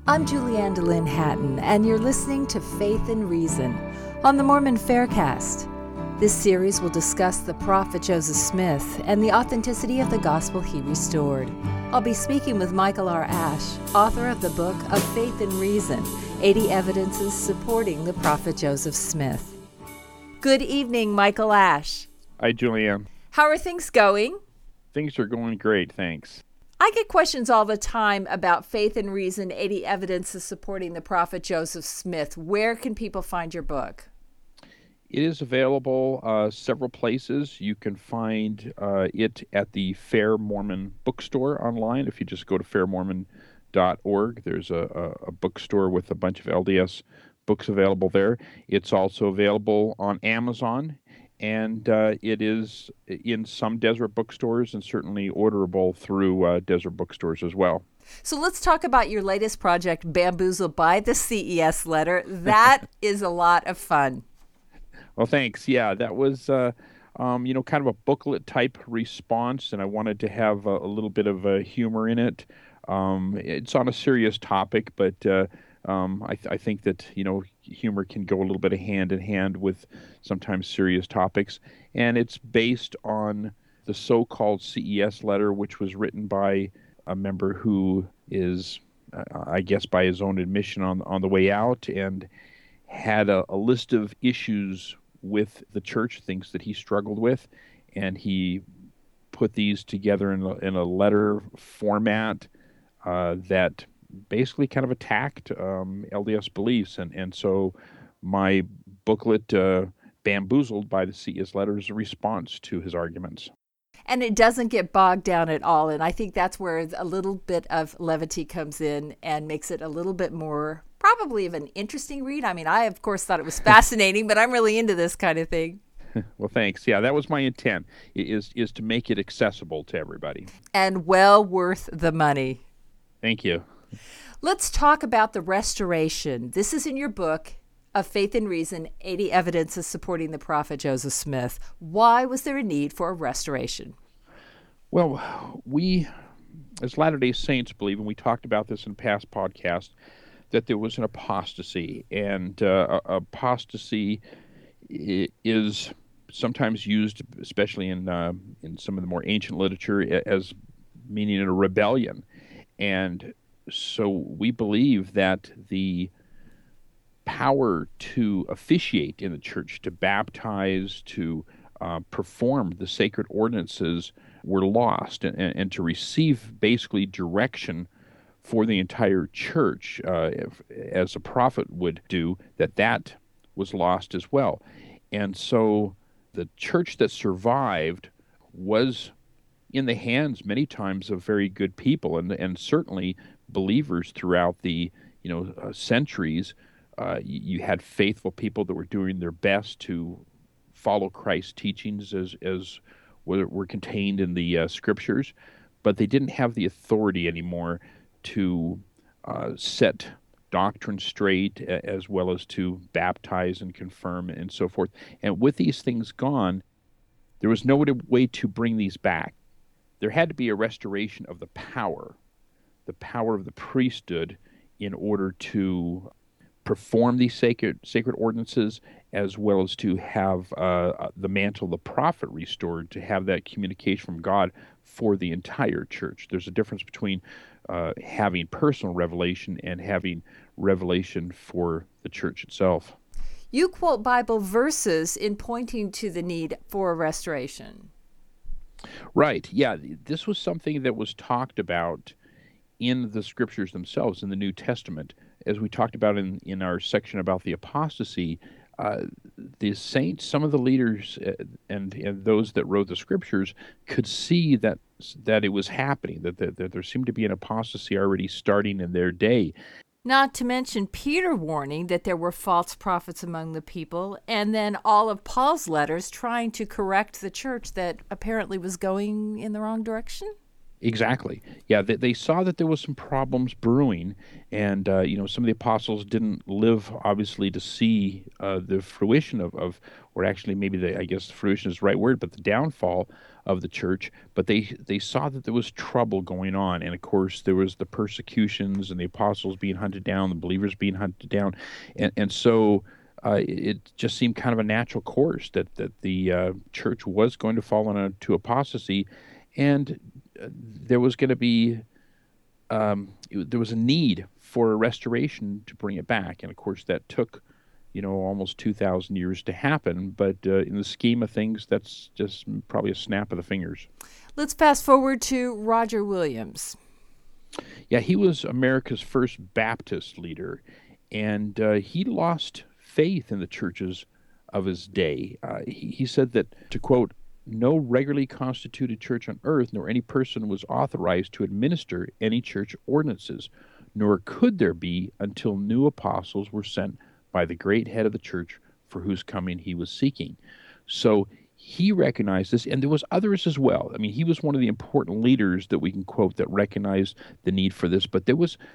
I'm Julianne DeLynn Hatton, and you're listening to Faith and Reason on the Mormon Faircast. This series will discuss the prophet Joseph Smith and the authenticity of the gospel he restored. I'll be speaking with Michael R. Ash, author of the book of Faith and Reason, 80 Evidences Supporting the Prophet Joseph Smith. Good evening, Michael Ash. Hi, Julianne. How are things going? Things are going great, thanks. I get questions all the time about Faith and Reason, 80 Evidences Supporting the Prophet Joseph Smith. Where can people find your book? It is available several places. You can find it at the Fair Mormon bookstore online. If you just go to fairmormon.org, there's a bookstore with a bunch of LDS books available there. It's also available on Amazon, and it is in some Deseret bookstores and certainly orderable through Deseret bookstores as well. So let's talk about your latest project, Bamboozled by the CES Letter. That is a lot of fun. Well, thanks. Yeah, that was, kind of a booklet type response, and I wanted to have a little bit of humor in it. It's on a serious topic, but I think that, humor can go a little bit of hand in hand with sometimes serious topics. And it's based on the so-called CES letter, which was written by a member who is, I guess by his own admission, on the way out, and had a list of issues with the church, things that he struggled with, and he put these together in a letter format that basically kind of attacked LDS beliefs. And so my booklet, Bamboozled by the CES Letter, is a response to his arguments. And it doesn't get bogged down at all. And I think that's where a little bit of levity comes in and makes it a little bit more probably of an interesting read. I mean, I, of course, thought it was fascinating, but I'm really into this kind of thing. Well, thanks. Yeah, that was my intent, is to make it accessible to everybody. And well worth the money. Thank you. Let's talk about the restoration. This is in your book of Faith and Reason, 80 Evidences Supporting the Prophet Joseph Smith. Why was there a need for a restoration? Well, we, as Latter-day Saints, believe, and we talked about this in past podcasts, that there was an apostasy. And apostasy is sometimes used, especially in some of the more ancient literature, as meaning a rebellion. And so we believe that the power to officiate in the church, to baptize, to perform the sacred ordinances were lost, and to receive basically direction for the entire church, as a prophet would do, that was lost as well. And so the church that survived was in the hands many times of very good people, and certainly believers throughout the centuries. You had faithful people that were doing their best to follow Christ's teachings as were contained in the scriptures, but they didn't have the authority anymore to set doctrine straight, as well as to baptize and confirm and so forth. And with these things gone, there was no way to bring these back. There had to be a restoration of the power of the priesthood, in order to perform these sacred ordinances, as well as to have the mantle of the prophet restored, to have that communication from God for the entire church. There's a difference between having personal revelation and having revelation for the church itself. You quote Bible verses in pointing to the need for a restoration. Right. Yeah, this was something that was talked about in the scriptures themselves, in the New Testament. As we talked about in our section about the apostasy, the saints, some of the leaders and those that wrote the scriptures could see that it was happening, that there seemed to be an apostasy already starting in their day. Not to mention Peter warning that there were false prophets among the people, and then all of Paul's letters trying to correct the church that apparently was going in the wrong direction. Exactly. Yeah, they saw that there was some problems brewing, and some of the apostles didn't live, obviously, to see the fruition of or actually maybe I guess fruition is the right word, but the downfall of the church, but they saw that there was trouble going on. And of course, there was the persecutions and the apostles being hunted down, the believers being hunted down. And so it just seemed kind of a natural course that the church was going to fall into apostasy. And there was going to be there was a need for a restoration to bring it back. And of course, that took almost 2,000 years to happen. But in the scheme of things, that's just probably a snap of the fingers. Let's fast forward to Roger Williams. Yeah, he was America's first Baptist leader, and he lost faith in the churches of his day. He said that, to quote, "No regularly constituted church on earth, nor any person was authorized to administer any church ordinances, nor could there be until new apostles were sent by the great head of the church for whose coming he was seeking." So he recognized this, and there was others as well. I mean, he was one of the important leaders that we can quote that recognized the need for this. But there was,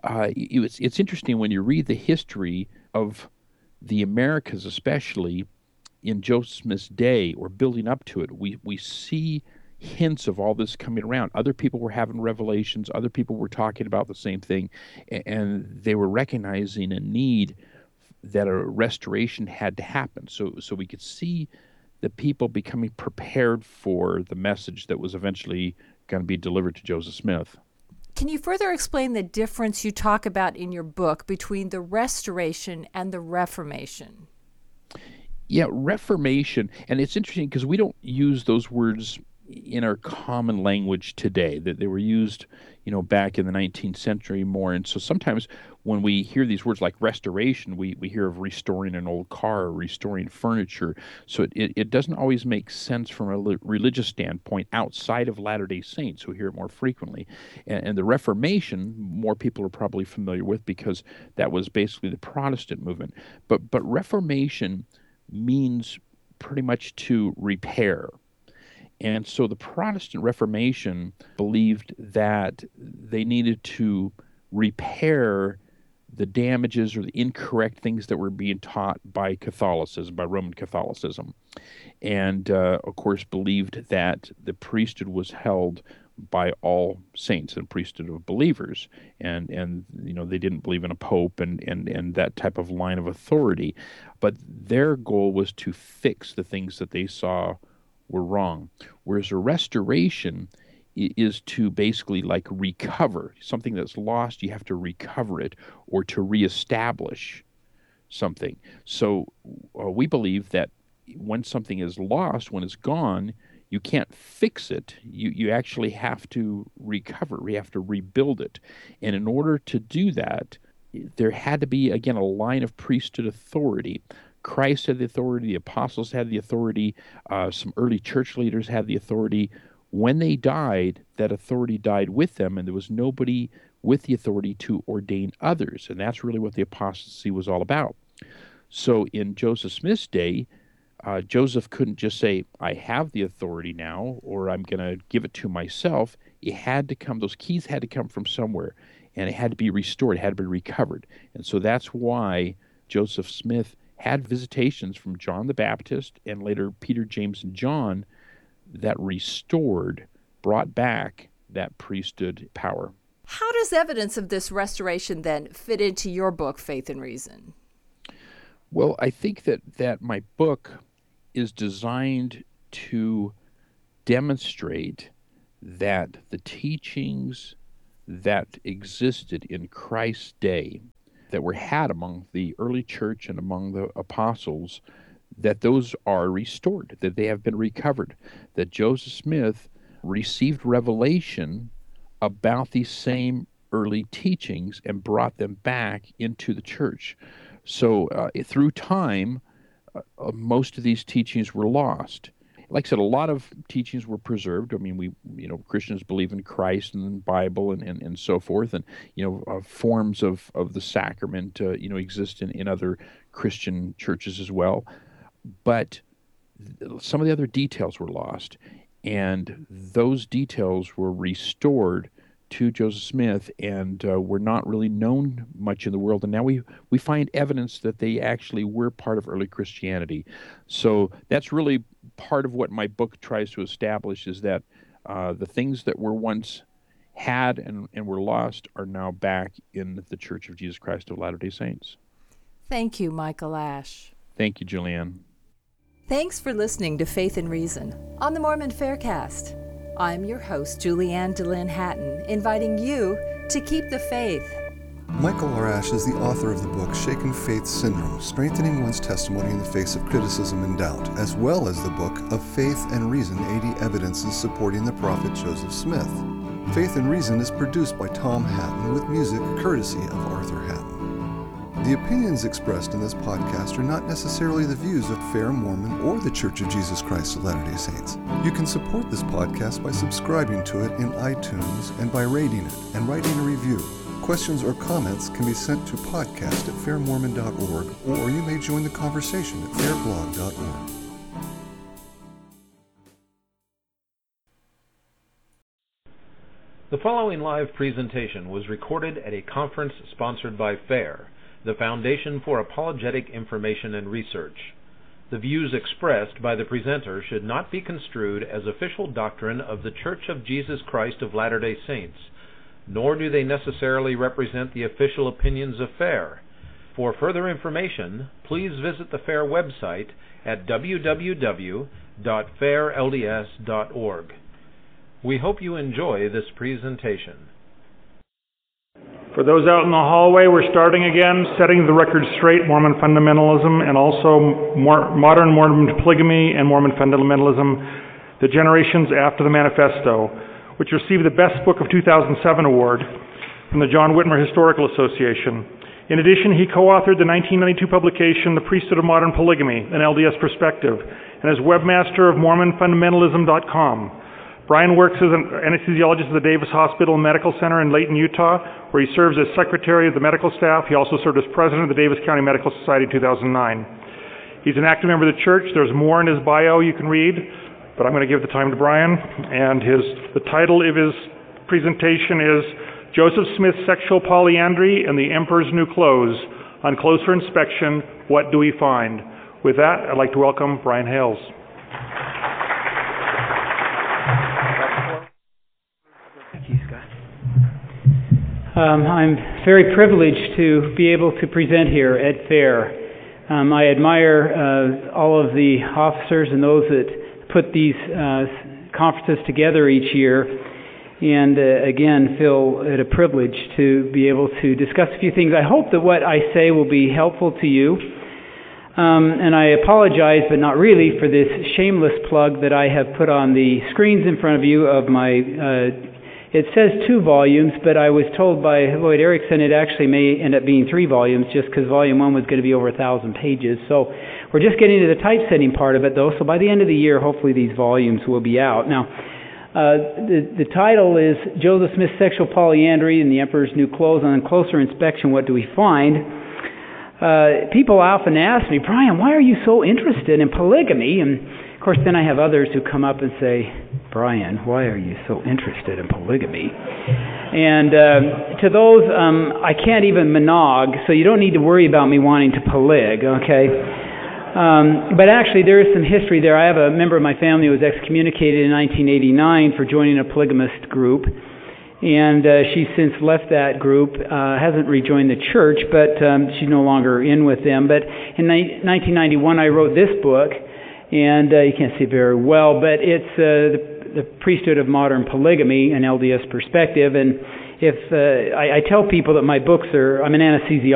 it's interesting when you read the history of the Americas, especially in Joseph Smith's day or building up to it, we see hints of all this coming around. Other people were having revelations. Other people were talking about the same thing, and they were recognizing a need that a restoration had to happen. So we could see the people becoming prepared for the message that was eventually going to be delivered to Joseph Smith. Can you further explain the difference you talk about in your book between the Restoration and the Reformation? Yeah, Reformation, and it's interesting because we don't use those words in our common language today, that they were used, back in the 19th century more. And so sometimes when we hear these words like restoration, we hear of restoring an old car or restoring furniture. So it doesn't always make sense from a religious standpoint outside of Latter-day Saints, who hear it more frequently. And the Reformation, more people are probably familiar with because that was basically the Protestant movement. But Reformation means pretty much to repair. And so the Protestant Reformation believed that they needed to repair the damages or the incorrect things that were being taught by Catholicism, by Roman Catholicism. And, of course, believed that the priesthood was held by all saints and priesthood of believers. And they didn't believe in a pope and that type of line of authority. But their goal was to fix the things that they saw were wrong. Whereas a restoration is to basically like recover something that's lost. You have to recover it or to reestablish something. So we believe that when something is lost, when it's gone, you can't fix it. You actually have to recover. You have to rebuild it. And in order to do that, there had to be, again, a line of priesthood authority. Christ had the authority, the apostles had the authority, some early church leaders had the authority. When they died, that authority died with them, and there was nobody with the authority to ordain others. And that's really what the apostasy was all about. So in Joseph Smith's day, Joseph couldn't just say, I have the authority now, or I'm going to give it to myself. It had to come, those keys had to come from somewhere, and it had to be restored, it had to be recovered. And so that's why Joseph Smith had visitations from John the Baptist and later Peter, James, and John that restored, brought back that priesthood power. How does evidence of this restoration then fit into your book, Faith and Reason? Well, I think that my book is designed to demonstrate that the teachings that existed in Christ's day, that were had among the early church and among the apostles, that those are restored, that they have been recovered, that Joseph Smith received revelation about these same early teachings and brought them back into the church. So through time, most of these teachings were lost. Like I said, a lot of teachings were preserved. I mean, Christians believe in Christ and the Bible and so forth, and forms of the sacrament exist in other Christian churches as well. But some of the other details were lost, and those details were restored to Joseph Smith and were not really known much in the world. And now we find evidence that they actually were part of early Christianity. So that's really part of what my book tries to establish, is that the things that were once had and were lost are now back in the Church of Jesus Christ of Latter-day Saints. Thank you, Michael Ash. Thank you, Julianne. Thanks for listening to Faith and Reason on the Mormon Faircast. I'm your host, Julianne DeLynn Hatton, inviting you to keep the faith. Michael R. Ash is the author of the book Shaken Faith Syndrome, Strengthening One's Testimony in the Face of Criticism and Doubt, as well as the book Of Faith and Reason, 80 Evidences Supporting the Prophet Joseph Smith. Faith and Reason is produced by Tom Hatton with music courtesy of Arthur Hatton. The opinions expressed in this podcast are not necessarily the views of Fair Mormon or the Church of Jesus Christ of Latter-day Saints. You can support this podcast by subscribing to it in iTunes and by rating it and writing a review. Questions or comments can be sent to podcast@fairmormon.org, or you may join the conversation at fairblog.org. The following live presentation was recorded at a conference sponsored by FAIR, the Foundation for Apologetic Information and Research. The views expressed by the presenter should not be construed as official doctrine of the Church of Jesus Christ of Latter-day Saints, nor do they necessarily represent the official opinions of FAIR. For further information, please visit the FAIR website at www.fairlds.org. We hope you enjoy this presentation. For those out in the hallway, we're starting again, setting the record straight, Mormon fundamentalism, and also modern Mormon polygamy and Mormon fundamentalism, the generations after the Manifesto, which received the Best Book of 2007 award from the John Whitmer Historical Association. In addition, he co-authored the 1992 publication, The Priesthood of Modern Polygamy, an LDS Perspective, and is webmaster of MormonFundamentalism.com. Brian works as an anesthesiologist at the Davis Hospital and Medical Center in Layton, Utah, where he serves as secretary of the medical staff. He also served as president of the Davis County Medical Society in 2009. He's an active member of the church. There's more in his bio you can read, but I'm going to give the time to Brian. And the title of his presentation is Joseph Smith's Sexual Polyandry and the Emperor's New Clothes. On closer inspection, what do we find? With that, I'd like to welcome Brian Hales. I'm very privileged to be able to present here at FAIR. I admire all of the officers and those that put these conferences together each year, and again feel it a privilege to be able to discuss a few things. I hope that what I say will be helpful to you, and I apologize, but not really, for this shameless plug that I have put on the screens in front of you of my it says 2 volumes, but I was told by Lloyd Erickson it actually may end up being 3 volumes, just because volume 1 was going to be over 1,000 pages. So we're just getting to the typesetting part of it, though. So by the end of the year, hopefully these volumes will be out. Now, the title is Joseph Smith's Sexual Polyandry and the Emperor's New Clothes. On closer inspection, what do we find? People often ask me, Brian, why are you so interested in polygamy? And of course, then I have others who come up and say, Brian, why are you so interested in polygamy? And to those, I can't even monog, so you don't need to worry about me wanting to polyg, okay? But actually, there is some history there. I have a member of my family who was excommunicated in 1989 for joining a polygamist group, and she's since left that group, hasn't rejoined the church, but she's no longer in with them. But in 1991, I wrote this book, and you can't see it very well, but it's the Priesthood of Modern Polygamy, an LDS Perspective. And if I tell people that my books are, I'm an anesthesiologist,